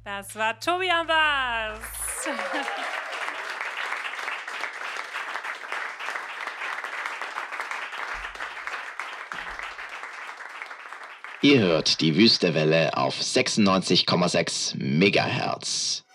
Das war Tobi am Bass. Ihr hört die Wüstewelle auf 96,6 Megahertz.